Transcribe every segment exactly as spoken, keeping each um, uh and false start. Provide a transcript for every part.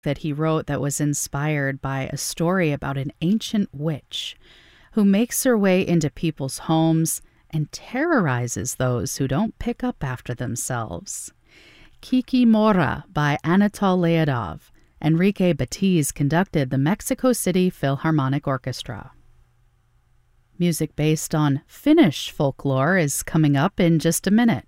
that he wrote that was inspired by a story about an ancient witch who makes her way into people's homes and terrorizes those who don't pick up after themselves. Kiki Mora by Anatol Leodov. Enrique Batiz conducted the Mexico City Philharmonic Orchestra. Music based on Finnish folklore is coming up in just a minute.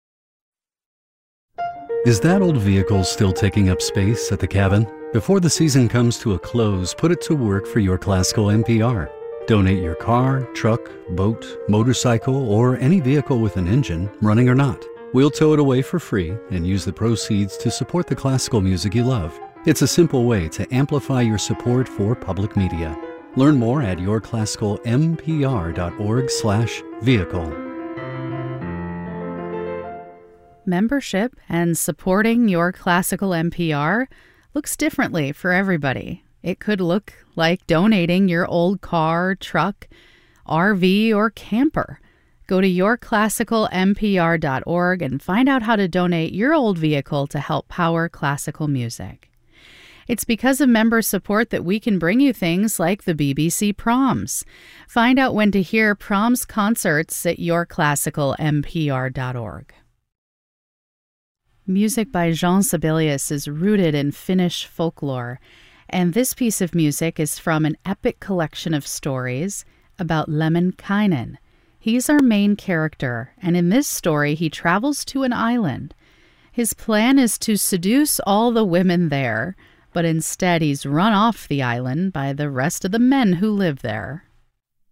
Is that old vehicle still taking up space at the cabin? Before the season comes to a close, put it to work for your classical N P R. Donate your car, truck, boat, motorcycle, or any vehicle with an engine, running or not. We'll tow it away for free and use the proceeds to support the classical music you love. It's a simple way to amplify your support for public media. Learn more at your classical m p r dot org slash vehicle. Membership and supporting Your Classical N P R looks differently for everybody. It could look like donating your old car, truck, R V, or camper. Go to your classical m p r dot org and find out how to donate your old vehicle to help power classical music. It's because of member support that we can bring you things like the B B C Proms. Find out when to hear Proms concerts at your classical m p r dot org. Music by Jean Sibelius is rooted in Finnish folklore, and this piece of music is from an epic collection of stories about Lemminkainen. He's our main character, and in this story he travels to an island. His plan is to seduce all the women there, but instead he's run off the island by the rest of the men who live there.